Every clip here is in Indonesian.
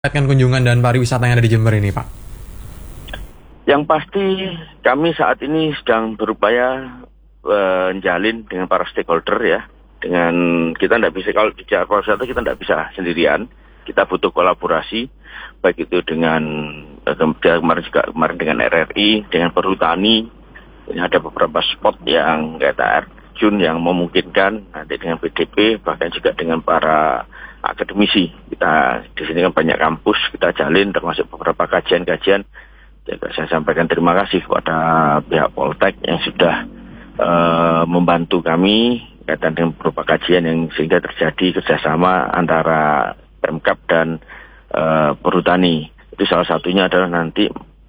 meningkatkan kunjungan dan pariwisata yang ada di Jember ini, Pak? Yang pasti kami saat ini sedang berupaya menjalin dengan para stakeholder ya. Dengan kita tidak bisa, kalau bicara pariwisata kita tidak bisa sendirian. Kita butuh kolaborasi, baik itu dengan kemarin dengan RRI, dengan Perhutani. Ini ada beberapa spot yang kayak air terjun yang memungkinkan, nanti dengan PDP, bahkan juga dengan para akademisi. Kita di sini kan banyak kampus, kita jalin termasuk beberapa kajian-kajian. Jadi saya sampaikan terima kasih kepada pihak Poltek yang sudah membantu kami kaitan dengan beberapa kajian yang sehingga terjadi kerjasama antara Pemkab dan Perhutani. Itu salah satunya adalah nanti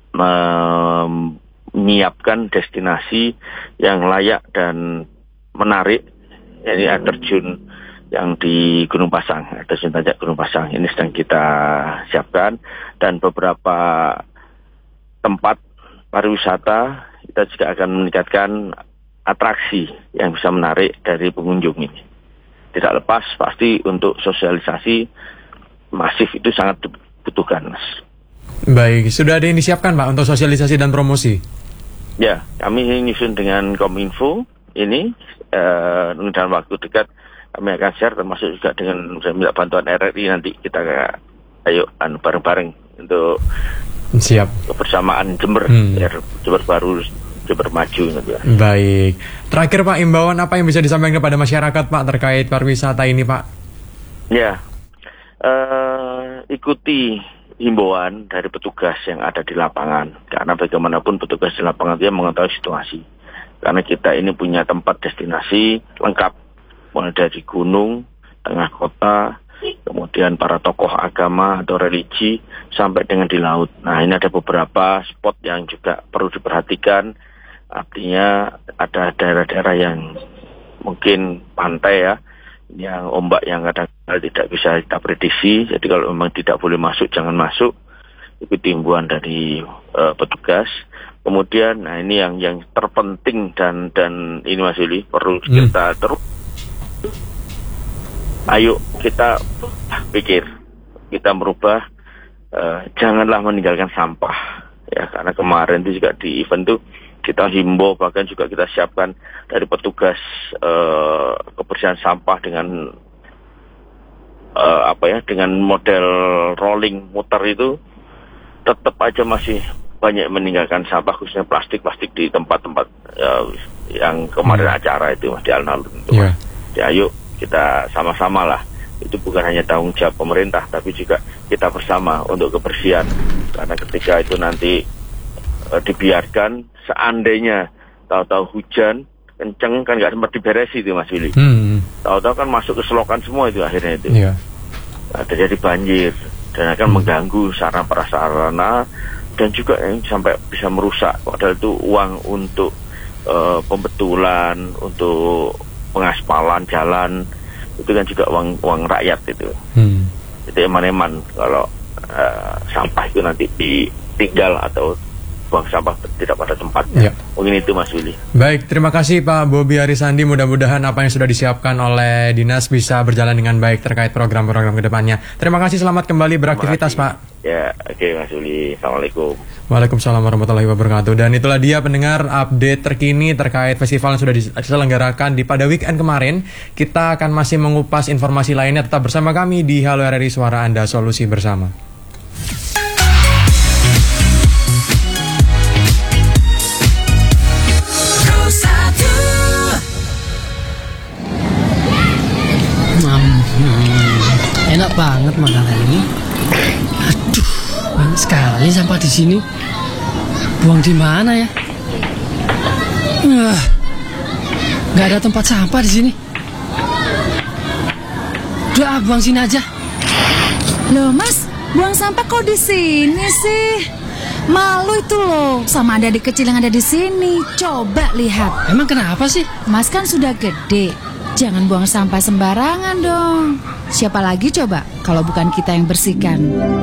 menyiapkan destinasi yang layak dan menarik, yaitu air terjun yang di Gunung Pasang, terjun Tanjak Gunung Pasang. Ini sedang kita siapkan, dan beberapa tempat pariwisata kita juga akan meningkatkan atraksi yang bisa menarik dari pengunjung ini. Tidak lepas pasti untuk sosialisasi masif itu sangat dibutuhkan, Mas. Baik, sudah ada yang disiapkan, Pak, untuk sosialisasi dan promosi? Ya, kami nyusun dengan Kominfo ini dalam waktu dekat kami akan share, termasuk juga dengan saya minta bantuan RRI, nanti kita ayo bareng-bareng untuk siap kebersamaan Jember, biar Jember baru, Jember maju gitu ya. Baik, terakhir Pak, imbauan apa yang bisa disampaikan kepada masyarakat, Pak, terkait pariwisata ini, Pak? Ya, ikuti himbauan dari petugas yang ada di lapangan, karena bagaimanapun petugas di lapangan dia mengetahui situasi. Karena kita ini punya tempat destinasi lengkap, mulai dari gunung, tengah kota, kemudian para tokoh agama atau religi, sampai dengan di laut. Nah, ini ada beberapa spot yang juga perlu diperhatikan. Artinya ada daerah-daerah yang mungkin pantai ya, yang ombak yang kadang-kadang tidak bisa kita prediksi. Jadi kalau memang tidak boleh masuk, jangan masuk. Ikuti himbauan dari petugas. Kemudian, nah ini yang terpenting dan ini Mas Willy perlu kita terus. Ayo kita pikir, kita merubah, janganlah meninggalkan sampah. Ya, karena kemarin itu juga di event itu kita himbau, bahkan juga kita siapkan dari petugas kebersihan sampah dengan dengan model rolling muter itu, tetap aja masih banyak meninggalkan sampah, khususnya plastik di tempat-tempat yang kemarin acara itu Mas, di alun-alun itu. Yeah. Ya, ayo kita sama-sama lah. Itu bukan hanya tanggung jawab pemerintah, tapi juga kita bersama untuk kebersihan. Karena ketika itu nanti dibiarkan, seandainya tahu-tahu hujan kenceng kan nggak sempat diberesi itu Mas Willy. Tahu-tahu kan masuk ke selokan semua itu akhirnya itu. Yeah. Nah, terjadi banjir dan akan mengganggu sarana prasarana dan juga yang sampai bisa merusak. Padahal itu uang untuk pembetulan, untuk pengaspalan jalan, itu kan juga uang rakyat itu. Jadi eman-eman kalau sampah itu nanti ditinggal atau buang sampah tidak pada tempatnya. Mungkin itu Mas Willy. Baik, terima kasih Pak Bobi Arisandi. Mudah-mudahan apa yang sudah disiapkan oleh Dinas bisa berjalan dengan baik terkait program-program kedepannya. Terima kasih, selamat kembali beraktivitas Pak. Ya, oke Mas Willy. Assalamualaikum. Waalaikumsalam warahmatullahi wabarakatuh. Dan itulah dia pendengar update terkini terkait festival yang sudah diselenggarakan pada weekend kemarin. Kita akan masih mengupas informasi lainnya. Tetap bersama kami di Halo RRI, Suara Anda, Solusi Bersama. Enak banget makanan ini. Aduh, banyak sekali sampah di sini. Buang di mana ya? Nggak ada tempat sampah di sini. Udah, buang sini aja. Loh Mas, buang sampah kok di sini sih? Malu itu loh, sama adik kecil yang ada di sini. Coba lihat. Emang kenapa sih? Mas kan sudah gede, jangan buang sampah sembarangan dong. Siapa lagi coba kalau bukan kita yang bersihkan?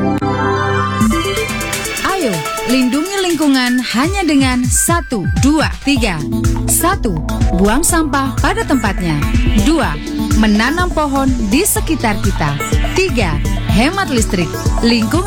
Ayo, lindungi lingkungan hanya dengan 1, 2, 3. 1. Buang sampah pada tempatnya. 2. Menanam pohon di sekitar kita. 3. hemat listrik, lingkungan